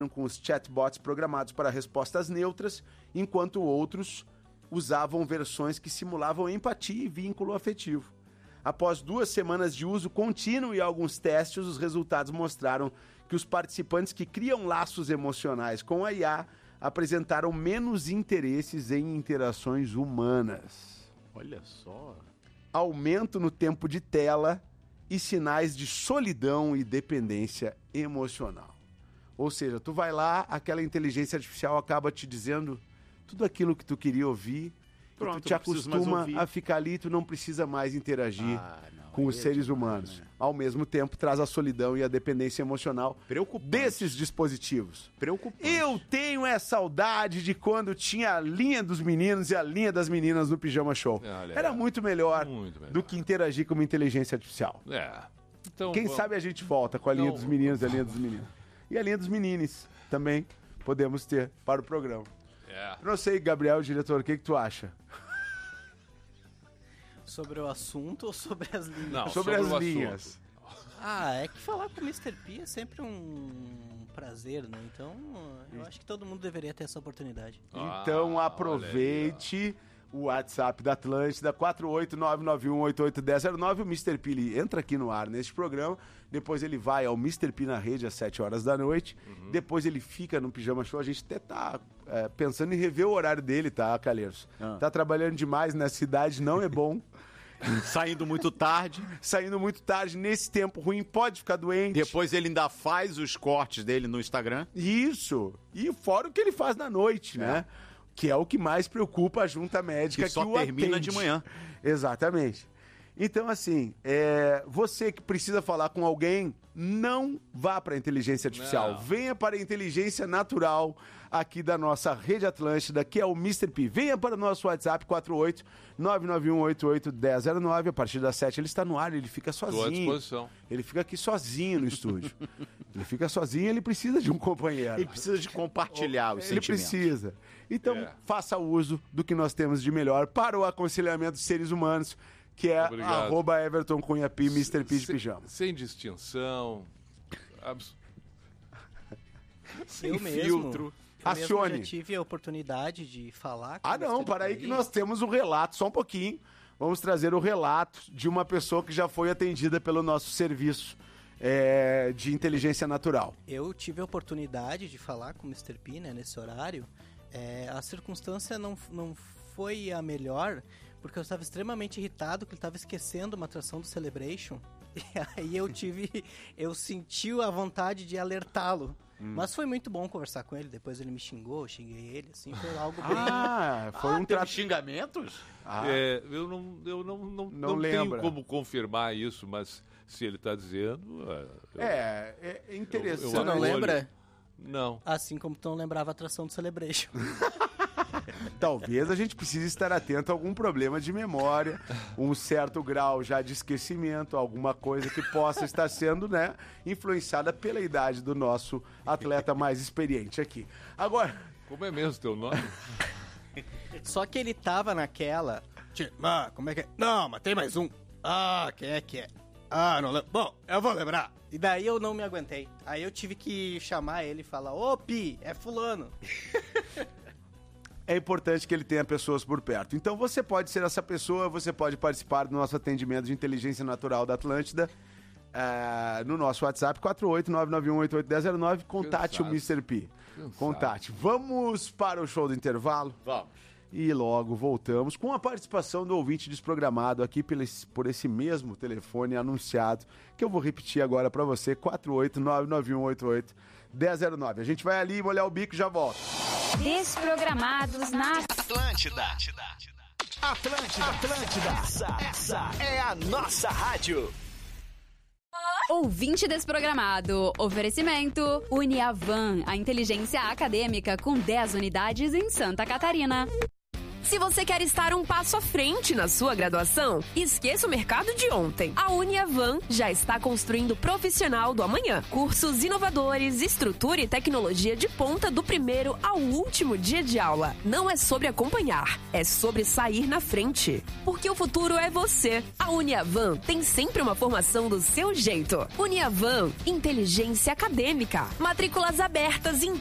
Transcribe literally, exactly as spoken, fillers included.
com os chatbots programados para respostas neutras, enquanto outros usavam versões que simulavam empatia e vínculo afetivo. Após duas semanas de uso contínuo e alguns testes, os resultados mostraram que os participantes que criam laços emocionais com a I A apresentaram menos interesses em interações humanas. Olha só. Aumento no tempo de tela e sinais de solidão e dependência emocional. Ou seja, tu vai lá, aquela inteligência artificial acaba te dizendo tudo aquilo que tu queria ouvir. Pronto, tu te acostuma a ficar ali, tu não precisa mais interagir ah, não, com os seres é humanos. Né? Ao mesmo tempo, traz a solidão e a dependência emocional desses dispositivos. Preocupante. Eu tenho essa saudade de quando tinha a linha dos meninos e a linha das meninas no Pijama Show. Olha, Era muito melhor, muito melhor do que interagir com uma inteligência artificial. É. Então, Quem vamos... sabe a gente volta com a linha então... dos meninos e a linha dos meninos. E a linha dos meninos também podemos ter para o programa. É. Não sei, Gabriel, diretor, o que, que tu acha? Sobre o assunto ou sobre as linhas? Não, sobre, sobre as linhas. Ah, é que falar com o mister P é sempre um prazer, né? Então, eu acho que todo mundo deveria ter essa oportunidade. Então, ah, aproveite o WhatsApp da Atlântida, quatro oito nove nove um oito oito um zero zero nove. O mister P ele entra aqui no ar neste programa, depois ele vai ao mister P na rede às sete horas da noite, uhum. Depois ele fica no Pijama Show. A gente até tá é, pensando em rever o horário dele, tá, Calheiros? Ah. Tá trabalhando demais nessa cidade, não é bom. Saindo muito tarde. Saindo muito tarde, nesse tempo ruim, pode ficar doente. Depois ele ainda faz os cortes dele no Instagram. Isso. E fora o que ele faz na noite, é. né? Que é o que mais preocupa a junta médica que, que só o termina atende. de manhã. Exatamente. Então, assim, é, você que precisa falar com alguém, não vá para a inteligência artificial. Não. Venha para a inteligência natural aqui da nossa rede Atlântida, que é o mister P. Venha para o nosso WhatsApp quatro oito nove nove um oito oito um zero zero nove. A partir das sete ele está no ar, ele fica sozinho. Estou à disposição. Ele fica aqui sozinho no estúdio. Ele fica sozinho, ele precisa de um companheiro. Ele precisa de compartilhar os ele sentimentos. Ele precisa. Então, é. faça uso do que nós temos de melhor para o aconselhamento dos seres humanos, que é Obrigado. arroba Everton Cunha Pi, mister P de sem, pijama. Sem distinção. Abs... sem eu filtro. Mesmo, Acione. Eu já tive a oportunidade de falar com Ah, não, para aí que nós temos o relato, só um pouquinho. Vamos trazer o relato de uma pessoa que já foi atendida pelo nosso serviço é, de inteligência natural. Eu tive a oportunidade de falar com o mister P, né, nesse horário. É, a circunstância não, não foi a melhor, porque eu estava extremamente irritado que ele estava esquecendo uma atração do Celebration. E aí eu tive, eu senti a vontade de alertá-lo. Hum. Mas foi muito bom conversar com ele. Depois ele me xingou, eu xinguei ele, assim, foi algo bem... Ah, foi ah, um tra... xingamentos? Ah. É, eu não, eu não, não, não, não lembra. tenho como confirmar isso, mas se ele está dizendo... Eu, é, é interessante. Você não lembra? Não. Assim como tu não lembrava a atração do Celebration. Talvez a gente precise estar atento a algum problema de memória, um certo grau já de esquecimento, alguma coisa que possa estar sendo, né, influenciada pela idade do nosso atleta mais experiente aqui. Agora... Como é mesmo teu nome? Só que ele tava naquela... Ah, como é que é? Não, mas tem mais um. Ah, quem é que é? Ah, não lembro. Bom, eu vou lembrar. E daí eu não me aguentei. Aí eu tive que chamar ele e falar: Ô, Pi, é fulano. É importante que ele tenha pessoas por perto. Então você pode ser essa pessoa, você pode participar do nosso atendimento de inteligência natural da Atlântida uh, no nosso WhatsApp quatro oito nove nove um oito oito um zero zero nove. Contate Cansado. o mister P. Cansado. Contate. Vamos para o show do intervalo? Vamos. E logo voltamos com a participação do ouvinte desprogramado aqui por esse, por esse mesmo telefone anunciado, que eu vou repetir agora para você, quatro oito nove nove um oito oito um zero zero nove. A gente vai ali molhar o bico e já volta. Desprogramados na Atlântida. Atlântida, Atlântida. Essa, essa é a nossa rádio. Ouvinte desprogramado. Oferecimento Uniavan, a inteligência acadêmica com dez unidades em Santa Catarina. Se você quer estar um passo à frente na sua graduação, esqueça o mercado de ontem. A Uniavan já está construindo o profissional do amanhã. Cursos inovadores, estrutura e tecnologia de ponta do primeiro ao último dia de aula. Não é sobre acompanhar, é sobre sair na frente. Porque o futuro é você. A Uniavan tem sempre uma formação do seu jeito. Uniavan, inteligência acadêmica. Matrículas abertas em